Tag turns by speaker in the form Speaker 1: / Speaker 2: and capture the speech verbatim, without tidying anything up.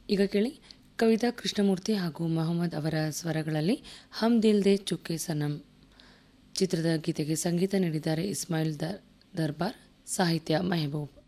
Speaker 1: ಈಗ ಕೇಳಿ ಕವಿತಾ ಕೃಷ್ಣಮೂರ್ತಿ ಹಾಗೂ ಮೊಹಮ್ಮದ್ ಅವರ ಸ್ವರಗಳಲ್ಲಿ ಹಮ್ ದಿಲ್ ದೇ ಚುಕ್ಕೆ ಸನಂ ಚಿತ್ರದ ಗೀತೆಗೆ ಸಂಗೀತ ನೀಡಿದ್ದಾರೆ ಇಸ್ಮಾಯಿಲ್ ದರ್ಬಾರ್, ಸಾಹಿತ್ಯ ಮೆಹಬೂಬ್.